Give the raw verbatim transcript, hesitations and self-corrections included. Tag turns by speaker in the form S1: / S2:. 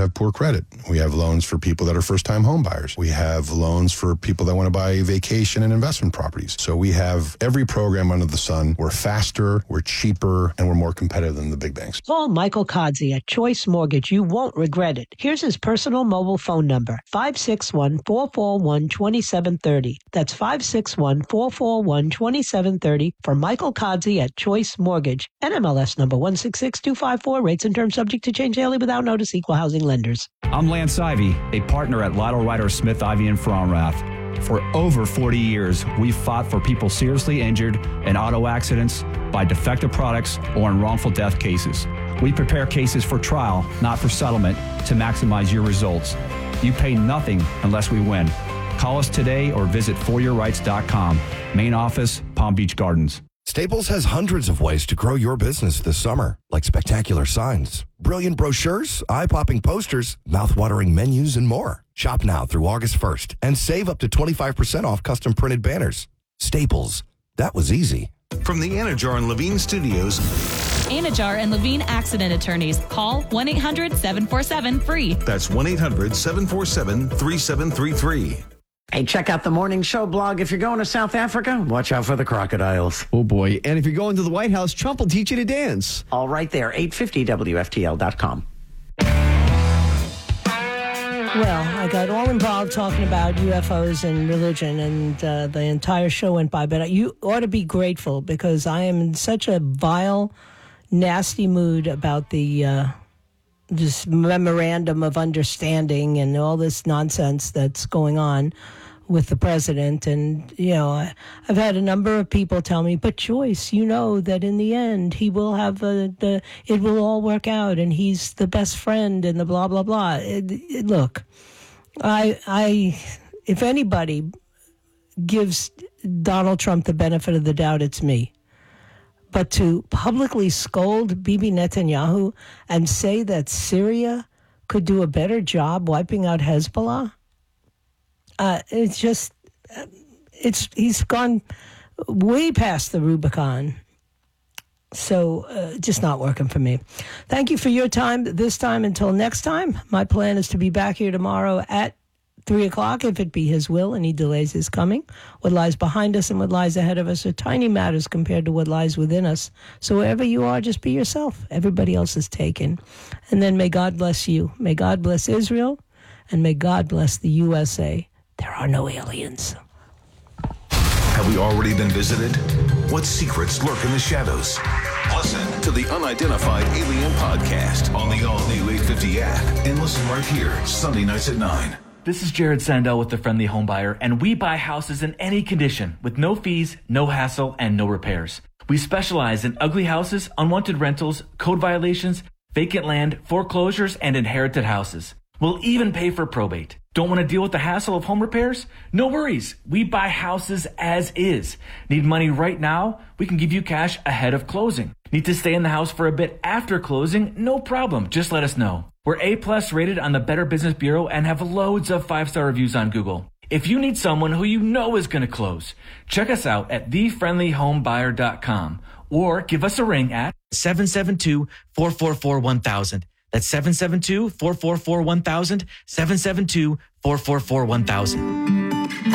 S1: have poor credit. We have loans for people that are first-time home buyers. We have loans for people that want to buy vacation and investment properties. So we have every program under the sun. We're faster, we're cheaper, and we're more competitive than the big banks.
S2: Call Michael Kodzie at Choice Mortgage. You won't regret it. Here's his personal mobile phone number, five six one, four four one, two seven three zero. That's five six one, four four one, two seven three zero for Michael Kodzie at Choice Mortgage. N M L S number one six six two five four. Rates and terms subject to change daily without notice. Equal housing lenders.
S3: I'm Lance Ivy, a partner at Lytle Ryder Smith, Ivy and Fromrath. For over forty years, we've fought for people seriously injured in auto accidents, by defective products, or in wrongful death cases. We prepare cases for trial, not for settlement, to maximize your results. You pay nothing unless we win. Call us today or visit for your rights dot com. Main office, Palm Beach Gardens.
S4: Staples has hundreds of ways to grow your business this summer, like spectacular signs, brilliant brochures, eye-popping posters, mouth-watering menus, and more. Shop now through August first and save up to twenty-five percent off custom printed banners. Staples. That was easy.
S5: From the Anajar and Levine Studios.
S6: Anajar and Levine Accident Attorneys. Call one eight hundred seven four seven free.
S5: That's one eight hundred seven four seven three seven three three.
S7: Hey, check out the Morning Show blog. If you're going to South Africa, watch out for the crocodiles.
S8: Oh, boy. And if you're going to the White House, Trump will teach you to dance.
S7: All right there, eight fifty W F T L dot com.
S2: Well, I got all involved talking about U F Os and religion, and uh, the entire show went by. But you ought to be grateful, because I am in such a vile, nasty mood about the uh, this memorandum of understanding and all this nonsense that's going on with the president. And, you know, I, I've had a number of people tell me, but Joyce, you know that in the end he will have a, the, it will all work out, and he's the best friend, and the blah, blah, blah. It, it, look, I, I, if anybody gives Donald Trump the benefit of the doubt, it's me. But to publicly scold Bibi Netanyahu and say that Syria could do a better job wiping out Hezbollah, Uh, it's just, it's he's gone way past the Rubicon. So uh, just not working for me. Thank you for your time this time. Until next time, my plan is to be back here tomorrow at three o'clock, if it be his will and he delays his coming. What lies behind us and what lies ahead of us are tiny matters compared to what lies within us. So wherever you are, just be yourself. Everybody else is taken. And then may God bless you. May God bless Israel, and may God bless the U S A. There are no aliens.
S5: Have we already been visited? What secrets lurk in the shadows? Listen to the Unidentified Alien Podcast on the all-new eight fifty app, and listen right here, Sunday nights at nine.
S9: This is Jared Sandell with The Friendly Home Buyer, and we buy houses in any condition with no fees, no hassle, and no repairs. We specialize in ugly houses, unwanted rentals, code violations, vacant land, foreclosures, and inherited houses. We'll even pay for probate. Don't want to deal with the hassle of home repairs? No worries. We buy houses as is. Need money right now? We can give you cash ahead of closing. Need to stay in the house for a bit after closing? No problem. Just let us know. We're A-plus rated on the Better Business Bureau and have loads of five-star reviews on Google. If you need someone who you know is going to close, check us out at the friendly home buyer dot com or give us a ring at seven seven two, four four four, one thousand. That's seven seven two, four four four, one thousand, seven seven two, four four four, one thousand.